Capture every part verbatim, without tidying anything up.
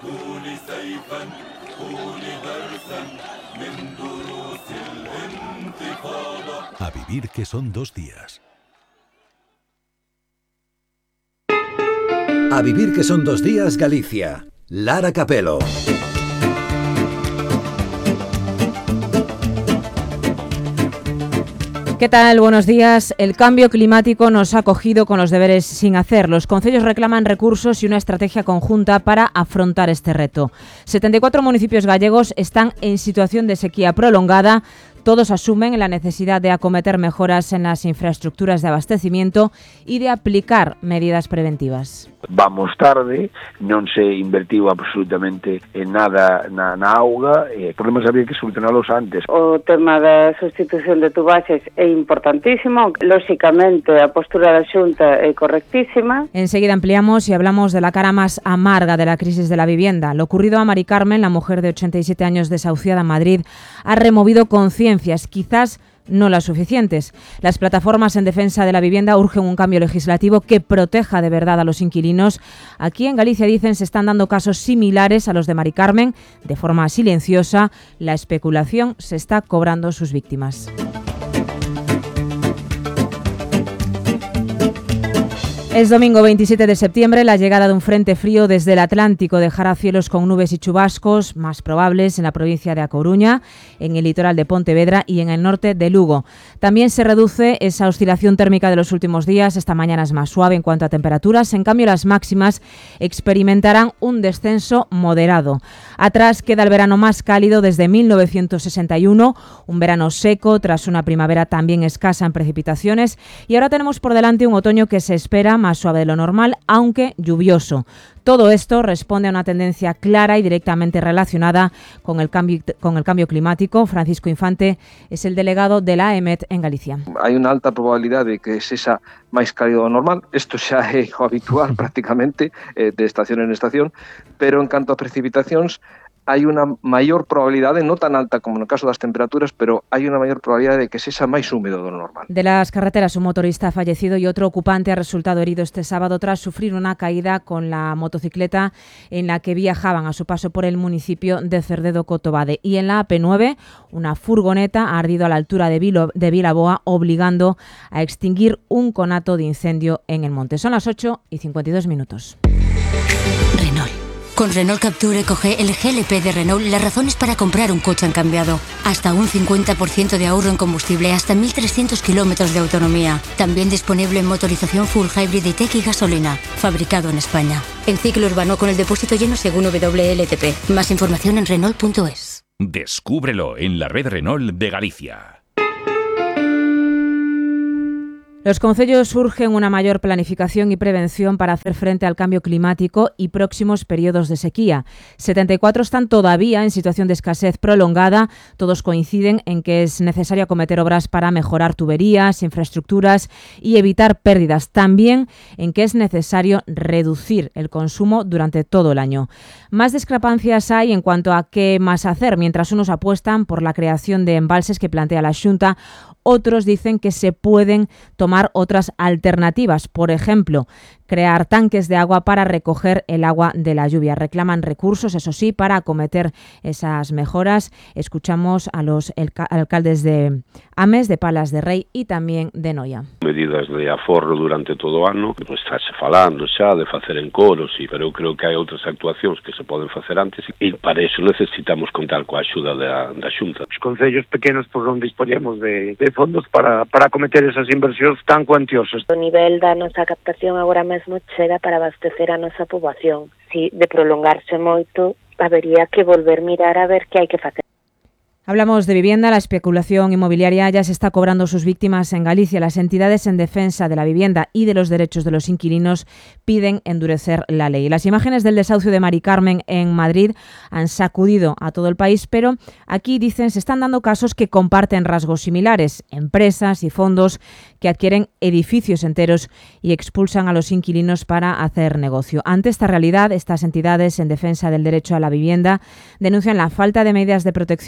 A vivir que son dos días. A vivir que son dos días, Galicia. Lara Capelo. ¿Qué tal? Buenos días. El cambio climático nos ha cogido con los deberes sin hacer. Los concellos reclaman recursos y una estrategia conjunta para afrontar este reto. setenta y cuatro municipios gallegos están en situación de sequía prolongada. Todos asumen la necesidad de acometer mejoras en las infraestructuras de abastecimiento y de aplicar medidas preventivas. Vamos tarde, non se invertiu absolutamente en nada na, na auga, e problemas había que solucionalos antes. O tema da sustitución de tubaxes é importantísimo, lóxicamente a postura da Xunta é correctísima. Enseguida ampliamos y hablamos de la cara más amarga de la crisis de la vivienda. Lo ocurrido a Mari Carmen, la mujer de ochenta y siete años desahuciada en Madrid, ha removido conciencias, quizás no las suficientes. Las plataformas en defensa de la vivienda urgen un cambio legislativo que proteja de verdad a los inquilinos. Aquí en Galicia, dicen, se están dando casos similares a los de Mari Carmen. De forma silenciosa, la especulación se está cobrando sus víctimas. Es domingo veintisiete de septiembre, la llegada de un frente frío desde el Atlántico dejará cielos con nubes y chubascos más probables en la provincia de A Coruña, en el litoral de Pontevedra y en el norte de Lugo. También se reduce esa oscilación térmica de los últimos días. Esta mañana es más suave en cuanto a temperaturas. En cambio, las máximas experimentarán un descenso moderado. Atrás queda el verano más cálido desde mil novecientos sesenta y uno, un verano seco tras una primavera también escasa en precipitaciones. Y ahora tenemos por delante un otoño que se espera más suave de lo normal, aunque lluvioso. Todo esto responde a una tendencia clara y directamente relacionada con el cambio, con el cambio climático. Francisco Infante es el delegado de la A E M E T en Galicia. Hai unha alta probabilidade de que sexa máis cálido do normal. Isto xa é o habitual prácticamente eh, de estación en estación, pero en canto a precipitacións, hai unha maior probabilidade, non tan alta como no caso das temperaturas, pero hai unha maior probabilidade de que sexa máis húmedo do normal. De las carreteras, un motorista ha fallecido y otro ocupante ha resultado herido este sábado tras sufrir una caída con la motocicleta en la que viajaban a su paso por el municipio de Cerdedo-Cotobade. Y en la A P nueve, una furgoneta ha ardido a la altura de, Vilo, de Vilaboa, obligando a extinguir un conato de incendio en el monte. Son las ocho y cincuenta y dos minutos. Renault. Con Renault Capture coge el G L P de Renault las razones para comprar un coche han cambiado. Hasta un cincuenta por ciento de ahorro en combustible, hasta mil trescientos kilómetros de autonomía. También disponible en motorización full hybrid y tech y gasolina. Fabricado en España. En ciclo urbano con el depósito lleno según W L T P. Más información en Renault punto es. Descúbrelo en la red Renault de Galicia. Los concellos urgen una mayor planificación y prevención para hacer frente al cambio climático y próximos periodos de sequía. setenta y cuatro están todavía en situación de escasez prolongada. Todos coinciden en que es necesario acometer obras para mejorar tuberías, infraestructuras y evitar pérdidas. También en que es necesario reducir el consumo durante todo el año. Más discrepancias hay en cuanto a qué más hacer. Mientras unos apuestan por la creación de embalses que plantea la Xunta, otros dicen que se pueden tomar otras alternativas. Por ejemplo, crear tanques de agua para recoger el agua de la lluvia. Reclaman recursos, eso sí, para acometer esas mejoras. Escuchamos a los alcaldes de Ames, de Palas de Rei e tamén de Noia. Medidas de aforro durante todo o ano, pois estáse falando xa de facer encoros, sí, pero eu creo que hai outras actuacións que se poden facer antes e para eso necesitamos contar coa axuda da, da Xunta. Os concellos pequenos por non dispoñemos de, de fondos para, para acometer esas inversións tan cuantiosas. O nivel da nosa captación agora mesmo chega para abastecer a nosa poboación. Si de prolongarse moito, habería que volver mirar a ver que hai que facer. Hablamos de vivienda. La especulación inmobiliaria ya se está cobrando sus víctimas en Galicia. Las entidades en defensa de la vivienda y de los derechos de los inquilinos piden endurecer la ley. Las imágenes del desahucio de Mari Carmen en Madrid han sacudido a todo el país, pero aquí, dicen, se están dando casos que comparten rasgos similares. Empresas y fondos que adquieren edificios enteros y expulsan a los inquilinos para hacer negocio. Ante esta realidad, estas entidades en defensa del derecho a la vivienda denuncian la falta de medidas de protección real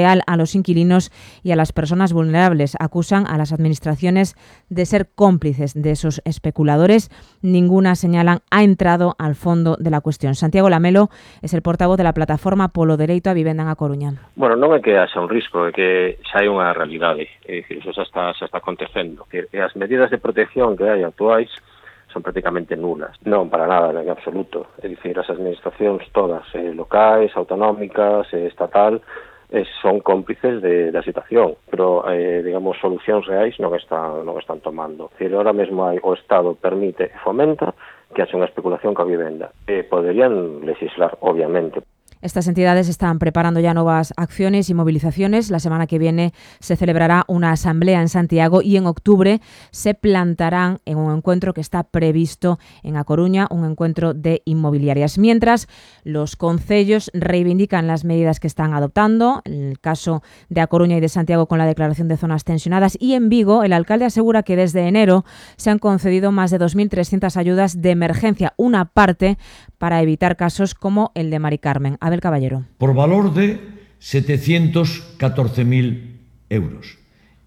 real a los inquilinos y a las personas vulnerables. Acusan a las administraciones de ser cómplices de esos especuladores. Ninguna, señalan, ha entrado al fondo de la cuestión. Santiago Lamelo es el portavoz de la plataforma Polo Dereito a Vivenda en A Coruña. Bueno, non é que haxa un risco, é que xa hai unha realidade, é dicir, iso xa está, xa está acontecendo. E as medidas de protección que hai actuais son prácticamente nulas. Non, para nada, en absoluto. É dicir, as administracións todas, eh, locais, autonómicas, eh, estatal, eh, son cómplices de, da situación, pero, eh, digamos, solucións reais non están, non están tomando. É dicir, ahora mesmo hai, o Estado permite e fomenta que haxa unha especulación coa vivenda. Eh, poderían legislar, obviamente. Estas entidades están preparando ya nuevas acciones y movilizaciones. La semana que viene se celebrará una asamblea en Santiago y en octubre se plantarán en un encuentro que está previsto en A Coruña, un encuentro de inmobiliarias. Mientras, los concellos reivindican las medidas que están adoptando. En el caso de A Coruña y de Santiago con la declaración de zonas tensionadas, y en Vigo el alcalde asegura que desde enero se han concedido más de dos mil trescientas ayudas de emergencia, una parte para evitar casos como el de Mari Carmen. Abel Caballero. Por valor de setecientos catorce mil euros.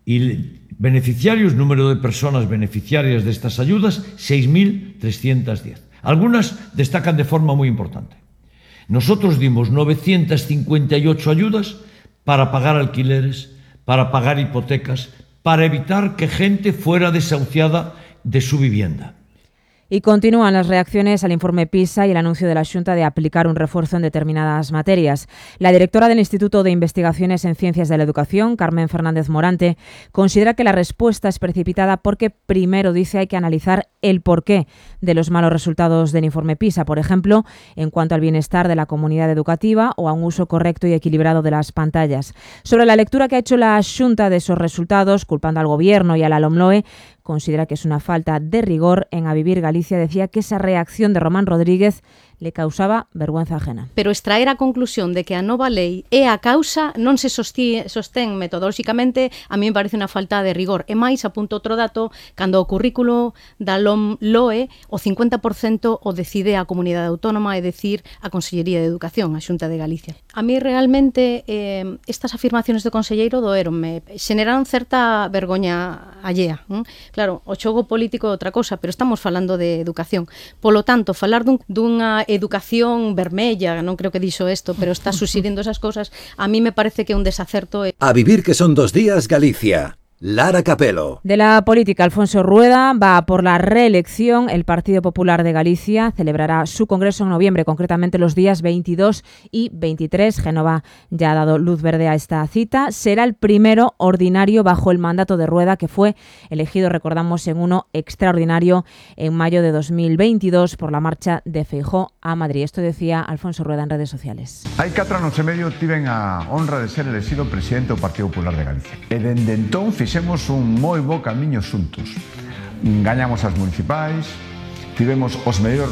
Y beneficiarios, número de personas beneficiarias de estas ayudas, seis mil trescientos diez. Algunas destacan de forma muy importante. Nosotros dimos novecientas cincuenta y ocho ayudas para pagar alquileres, para pagar hipotecas, para evitar que gente fuera desahuciada de su vivienda. Y continúan las reacciones al informe PISA y el anuncio de la Xunta de aplicar un refuerzo en determinadas materias. La directora del Instituto de Investigaciones en Ciencias de la Educación, Carmen Fernández Morante, considera que la respuesta es precipitada porque primero, dice, hay que analizar el porqué de los malos resultados del informe PISA, por ejemplo, en cuanto al bienestar de la comunidad educativa o a un uso correcto y equilibrado de las pantallas. Sobre la lectura que ha hecho la Xunta de esos resultados, culpando al Gobierno y a la LOMLOE, considera que es una falta de rigor. En A Vivir Galicia decía que esa reacción de Román Rodríguez le causaba vergüenza ajena. Pero extraer a conclusión de que a nova lei é a causa non se sostí, sostén metodolóxicamente, a mí me parece unha falta de rigor. E máis, apunto outro dato, cando o currículo da LOMLOE, o cincuenta por cento o decide a comunidade autónoma, é dicir, a Consellería de Educación, a Xunta de Galicia. A mí realmente eh, estas afirmaciones do conselleiro doeronme, xeneraron certa vergoña allea. ¿eh? Claro, o xogo político é outra cosa, pero estamos falando de educación. Polo tanto, falar dun, dunha educación vermella, non creo que dixo isto, pero está sucediendo esas cosas, a mí me parece que é un desacerto. A vivir que son dos días, Galicia. Lara Capelo. De la política, Alfonso Rueda va por la reelección. El Partido Popular de Galicia celebrará su congreso en noviembre, concretamente los días veintidós y veintitrés. Génova ya ha dado luz verde a esta cita. Será el primero ordinario bajo el mandato de Rueda, que fue elegido, recordamos, en uno extraordinario en mayo de dos mil veintidós por la marcha de Feijóo a Madrid. Esto decía Alfonso Rueda en redes sociales. Hai catro anos e medio tiven a honra de ser elegido presidente do Partido Popular de Galicia. E dende entón fixemos un moi bo camiño xuntos. Gañamos as municipais, tivemos os mellores